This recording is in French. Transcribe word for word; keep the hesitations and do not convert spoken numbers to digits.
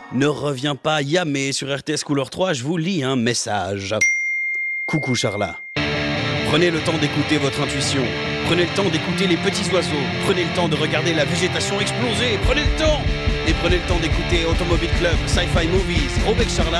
ne revient pas jamais sur R T S Couleur trois, je vous lis un message. Coucou Charla. Prenez le temps d'écouter votre intuition. Prenez le temps d'écouter les petits oiseaux. Prenez le temps de regarder la végétation exploser. Prenez le temps. Et prenez le temps d'écouter Automobile Club, Sci-Fi Movies. Gros bec Charla.